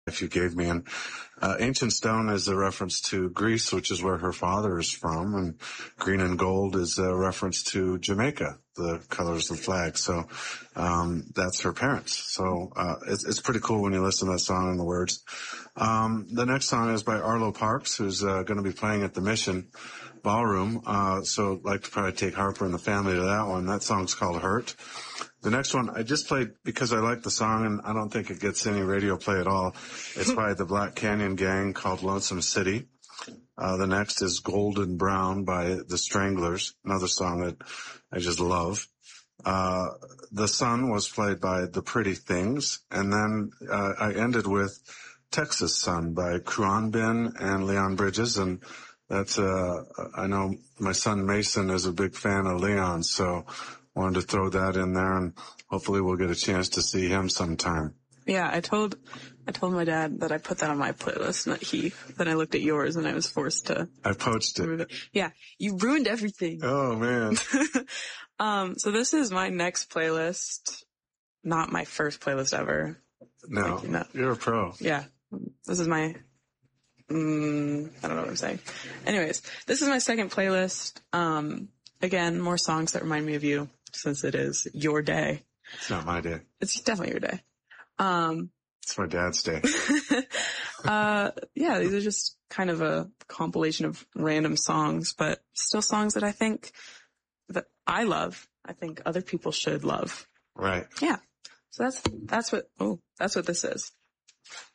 You gave me. And Ancient Stone is a reference to Greece, which is where her father is from, and green and gold is a reference to Jamaica, the colors of the flag. So that's her parents. So it's pretty cool when you listen to that song and the words. The next song is by Arlo Parks, who's going to be playing at the Mission Ballroom. So I'd like to probably take Harper and the family to that one. That song's called Hurt. The next one I just played because I like the song, and I don't think it gets any radio play at all. It's by the Black Canyon Gang, called Lonesome City. The next is Golden Brown by the Stranglers, another song that I just love. The Sun was played by The Pretty Things. And then I ended with Texas Sun by Khruangbin and Leon Bridges. And that's, I know my son Mason is a big fan of Leon, so wanted to throw that in there, and hopefully we'll get a chance to see him sometime. Yeah, I told my dad that I put that on my playlist, not he. Then I looked at yours and I was forced to. I poached it. Yeah, you ruined everything. Oh man. So this is my next playlist, not my first playlist ever. No, you're a pro. Yeah, this is my. I don't know what I'm saying. Anyways, this is my second playlist. Again, more songs that remind me of you, since it is your day. It's not my day. It's definitely your day. It's my dad's day. Yeah, these are just kind of a compilation of random songs, but still songs that I think that I love. I think other people should love. Right. Yeah. So that's what this is.